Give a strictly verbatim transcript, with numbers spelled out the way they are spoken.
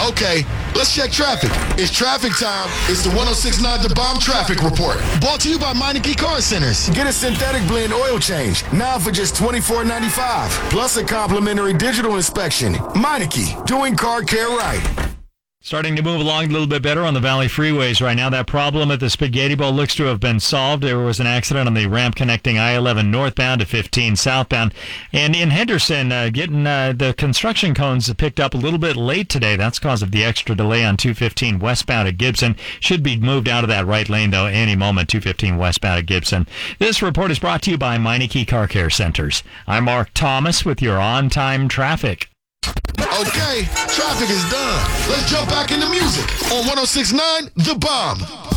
Okay, let's check traffic. It's traffic time. It's the one oh six point nine The Bomb Traffic Report. Brought to you by Meineke Car Centers. Get a synthetic blend oil change now for just twenty-four ninety-five. Plus a complimentary digital inspection. Meineke, doing car care right. Starting to move along a little bit better on the Valley freeways right now. That problem at the Spaghetti Bowl looks to have been solved. There was an accident on the ramp connecting I eleven northbound to fifteen southbound. And in Henderson, uh, getting uh, the construction cones picked up a little bit late today. That's because of the extra delay on two fifteen westbound at Gibson. Should be moved out of that right lane, though, any moment, two fifteen westbound at Gibson. This report is brought to you by Meineke Car Care Centers. I'm Mark Thomas with your on-time traffic. Okay, traffic is done. Let's jump back into music on one oh six point nine The Bomb.